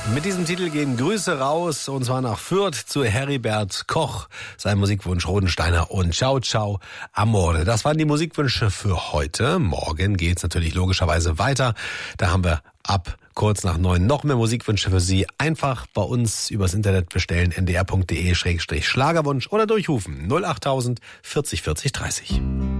Mit diesem Titel gehen Grüße raus, und zwar nach Fürth zu Heribert Koch. Sein Musikwunsch Rodensteiner und Ciao Ciao Amore. Das waren die Musikwünsche für heute. Morgen geht's natürlich logischerweise weiter. Da haben wir ab kurz nach 9 noch mehr Musikwünsche für Sie. Einfach bei uns übers Internet bestellen, ndr.de/Schlagerwunsch oder durchrufen 08000 40 40 30.